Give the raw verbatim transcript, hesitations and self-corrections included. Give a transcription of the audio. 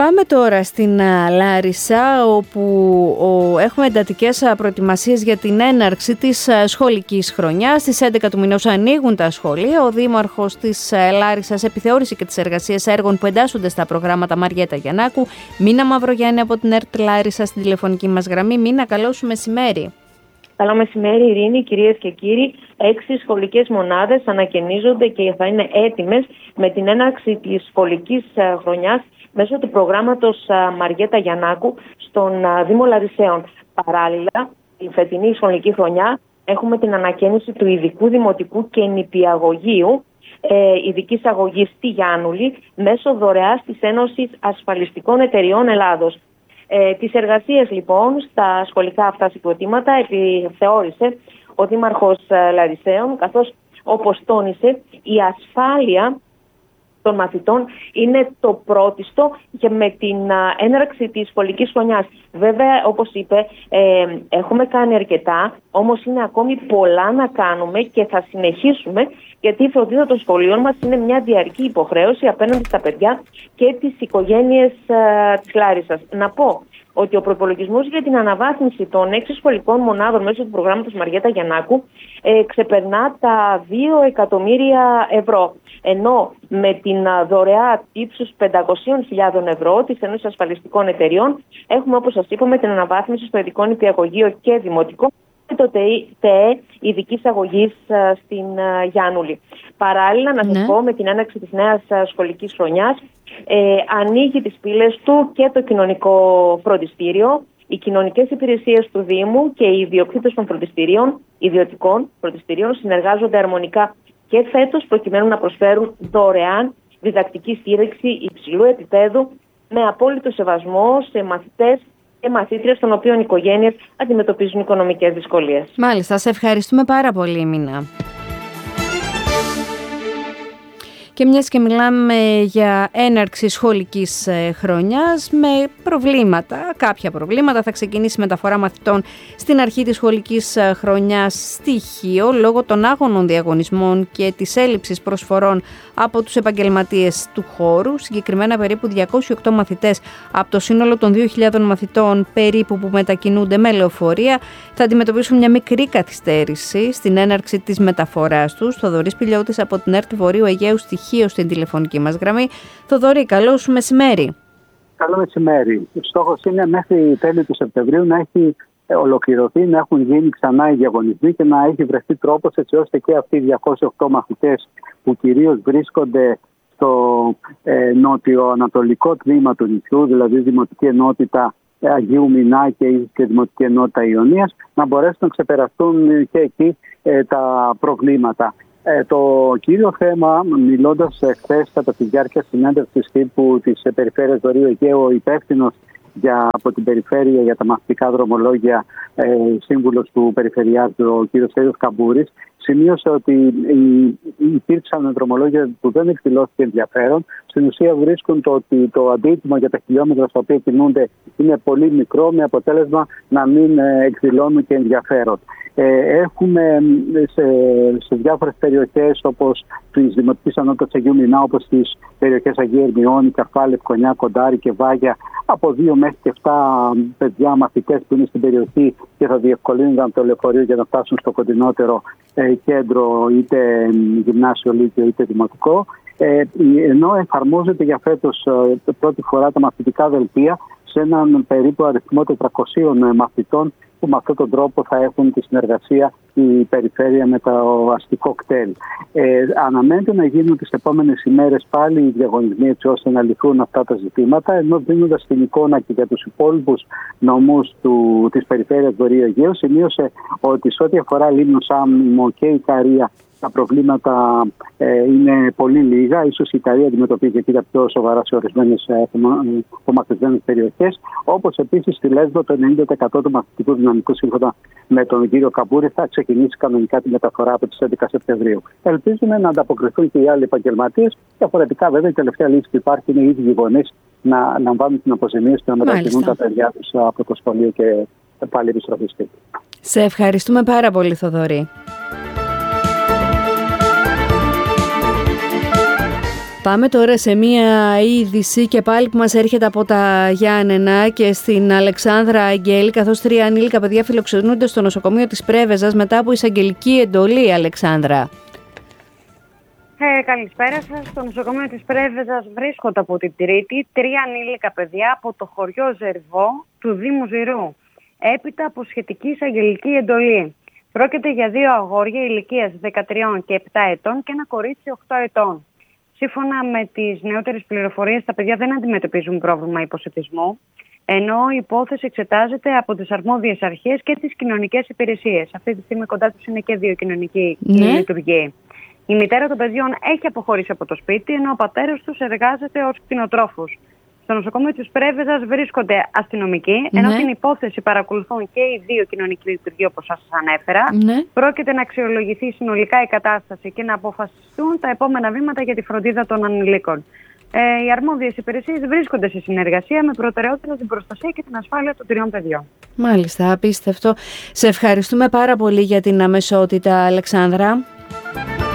Πάμε τώρα στην Λάρισα, όπου έχουμε εντατικές προετοιμασίες για την έναρξη της σχολικής χρονιάς. Στις έντεκα του μηνός ανοίγουν τα σχολεία. Ο Δήμαρχος της Λάρισσας επιθεώρησε και τις εργασίες έργων που εντάσσονται στα προγράμματα Μαριέτα Γιαννάκου. Μίνα Μαυρογιάννη από την ΕΡΤ Λάρισα στην τηλεφωνική μας γραμμή. Μίνα, καλό σου μεσημέρι. Καλό μεσημέρι, Ειρήνη, κυρίες και κύριοι. Έξι σχολικές μονάδες ανακαινίζονται και θα είναι έτοιμες με την έναρξη της σχολικής χρονιάς μέσω του προγράμματος Μαριέτα Γιαννάκου στον Δήμο Λαρισαίων. Παράλληλα, η φετινή σχολική χρονιά έχουμε την ανακαίνιση του ειδικού δημοτικού και νηπιαγωγείου ε, ειδικής αγωγής στη Γιάννουλη μέσω δωρεάς της Ένωσης Ασφαλιστικών Εταιριών Ελλάδος. Ε, τις εργασίες λοιπόν στα σχολικά αυτά συγκροτήματα επιθεώρησε ο Δήμαρχος Λαρισαίων, καθώς όπως τόνισε η ασφάλεια των μαθητών είναι το πρώτιστο και με την έναρξη της σχολικής χρονιάς. Βέβαια, όπως είπε, ε, έχουμε κάνει αρκετά, όμως είναι ακόμη πολλά να κάνουμε και θα συνεχίσουμε, γιατί η φροντίδα των σχολείων μας είναι μια διαρκή υποχρέωση απέναντι στα παιδιά και τις οικογένειες ε, της Λάρισσας. Να πω ότι ο προϋπολογισμός για την αναβάθμιση των έξι σχολικών μονάδων μέσω του προγράμματος Μαριέτα Γιαννάκου ε, ξεπερνά τα δύο εκατομμύρια ευρώ. Ενώ με την δωρεά ύψους πεντακόσιες χιλιάδες ευρώ της Ένωσης Ασφαλιστικών Εταιριών έχουμε, όπως σας είπαμε, την αναβάθμιση στο ειδικό νηπιαγωγείο και δημοτικό και το ΤΕΕ ειδικής αγωγής στην Γιάννουλη. Παράλληλα, να σας ναι. πω, με την έναρξη της νέας σχολικής χρονιάς ε, ανοίγει τις πύλες του και το κοινωνικό φροντιστήριο. Οι κοινωνικές υπηρεσίες του Δήμου και οι ιδιοκτήτες των φροντιστηρίων, ιδιωτικών φροντιστηρίων συνεργάζονται αρμονικά και φέτος προκειμένου να προσφέρουν δωρεάν διδακτική στήριξη υψηλού επίπεδου με απόλυτο σεβασμό σε μαθητές και μαθήτριες των οποίων οι οικογένειες αντιμετωπίζουν οικονομικές δυσκολίες. Μάλιστα, σε ευχαριστούμε πάρα πολύ, Μίνα. Και μιας και μιλάμε για έναρξη σχολικής χρονιάς με προβλήματα, κάποια προβλήματα, θα ξεκινήσει η μεταφορά μαθητών στην αρχή της σχολικής χρονιάς στη Χίο λόγω των άγωνων διαγωνισμών και της έλλειψης προσφορών από τους επαγγελματίες του χώρου. Συγκεκριμένα περίπου διακόσιοι οκτώ μαθητές από το σύνολο των δύο χιλιάδες μαθητών περίπου που μετακινούνται με λεωφορεία θα αντιμετωπίσουν μια μικρή καθυστέρηση στην έναρξη της μεταφοράς τους. Θοδωρής Πηλιώτης από την ΕΡΤ Βορείου Αιγαίου στη Χίο στην τηλεφωνική μας γραμμή. Θοδωρή, καλό σου μεσημέρι. Καλό μεσημέρι. Ο στόχος είναι μέχρι τέλη του Σεπτεμβρίου να έχει ολοκληρωθεί, να έχουν γίνει ξανά οι διαγωνισμοί και να έχει βρεθεί τρόπος έτσι ώστε και αυτοί οι διακόσιοι οκτώ μαθητές που κυρίως βρίσκονται στο ε, νότιο-ανατολικό τμήμα του νησιού, δηλαδή Δημοτική Ενότητα Αγίου Μινά και, και Δημοτική Ενότητα Ιωνίας, να μπορέσουν να ξεπεραστούν και εκεί ε, τα προβλήματα. Ε, το κύριο θέμα, μιλώντας χθες κατά τη διάρκεια συνέντευξης τύπου της Περιφέρειας Βορείου Αιγαίου, ο υπεύθυνος για, από την Περιφέρεια για τα μαθητικά δρομολόγια, ε, σύμβουλος του Περιφερειάρχου, ο κ. Σέριος Καμπούρης, σημείωσε ότι υπήρξαν δρομολόγια που δεν εκδηλώθηκε ενδιαφέρον. Στην ουσία βρίσκουν το ότι το αντίτιμο για τα χιλιόμετρα στα οποία κινούνται είναι πολύ μικρό, με αποτέλεσμα να μην εκδηλώνουν και ενδιαφέρον. Ε, έχουμε σε, σε διάφορες περιοχές όπως της Δημοτικής Ενότητας Αγίου Μινά, όπως τις περιοχές Αγίου Ερμιώνη, Καρφά, Λευκονιά, Κοντάρι και Βάγια, από δύο μέχρι και εφτά παιδιά μαθητές που είναι στην περιοχή και θα διευκολύνονταν το λεωφορείο για να φτάσουν στο κοντινότερο ε, κέντρο, είτε γυμνάσιο, λύκειο είτε δημοτικό. Ε, ενώ εφαρμόζεται για φέτος ε, πρώτη φορά τα μαθητικά δελτία σε έναν περίπου αριθμό τετρακοσίων μαθητών, που με αυτόν τον τρόπο θα έχουν τη συνεργασία η περιφέρεια με το αστικό κτέλ. Ε, αναμένεται να γίνουν τις επόμενες ημέρες πάλι οι διαγωνισμοί έτσι ώστε να λυθούν αυτά τα ζητήματα, ενώ δίνοντας την εικόνα και για τους υπόλοιπους νομούς του, της περιφέρειας Βορείου Αιγαίου, σημείωσε ότι σε ό,τι αφορά Λίμνο, Σάμο και Ικαρία τα προβλήματα ε, είναι πολύ λίγα. Ίσως η Ικαρία αντιμετωπίζει εκεί τα πιο σοβαρά σε ορισμένες απομακρυσμένες περιοχές. Όπως επίσης στη Λέσβο το ενενήντα τοις εκατό του μαθητικού δυναμικού, σύμφωνα με τον κύριο Καμπούρη, θα ξεκινήσει κανονικά τη μεταφορά από τις έντεκα Σεπτεμβρίου. Ελπίζουμε να ανταποκριθούν και οι άλλοι επαγγελματίες. Διαφορετικά, βέβαια, η τελευταία λύση που υπάρχει είναι οι ίδιοι γονείς να λαμβάνουν την αποζημίωση και να μετακινούν τα παιδιά τους από το σχολείο και πάλι επιστροφή σπίτι. Σε ευχαριστούμε πάρα πολύ, Θοδωρή. Πάμε τώρα σε μία είδηση και πάλι που μας έρχεται από τα Γιάννενα και στην Αλεξάνδρα Αγγέλη, καθώς τρία ανήλικα παιδιά φιλοξενούνται στο νοσοκομείο της Πρέβεζας μετά από εισαγγελική εντολή, Αλεξάνδρα. Ε, καλησπέρα σας. Στο νοσοκομείο της Πρέβεζας βρίσκονται από την Τρίτη τρία ανήλικα παιδιά από το χωριό Ζερβό του Δήμου Ζηρού, έπειτα από σχετική εισαγγελική εντολή. Πρόκειται για δύο αγόρια ηλικίας δεκατρία και επτά ετών και ένα κορίτσι οκτώ ετών. Σύμφωνα με τις νεότερες πληροφορίες, τα παιδιά δεν αντιμετωπίζουν πρόβλημα υποσιτισμού, ενώ η υπόθεση εξετάζεται από τις αρμόδιες αρχές και τις κοινωνικές υπηρεσίες. Αυτή τη στιγμή κοντά τους είναι και δύο κοινωνικοί ναι. λειτουργοί. Η μητέρα των παιδιών έχει αποχωρήσει από το σπίτι, ενώ ο πατέρας τους εργάζεται ως κτηνοτρόφος. Στο νοσοκομείο της Πρέβεζας βρίσκονται αστυνομικοί, ενώ ναι. την υπόθεση παρακολουθούν και οι δύο κοινωνικοί λειτουργοί, όπως σας ανέφερα. Ναι. Πρόκειται να αξιολογηθεί συνολικά η κατάσταση και να αποφασιστούν τα επόμενα βήματα για τη φροντίδα των ανηλίκων. Ε, οι αρμόδιες υπηρεσίες βρίσκονται σε συνεργασία με προτεραιότητα την προστασία και την ασφάλεια των τριών παιδιών. Μάλιστα, απίστευτο. Σε ευχαριστούμε πάρα πολύ για την αμεσότητα, Αλεξάνδρα.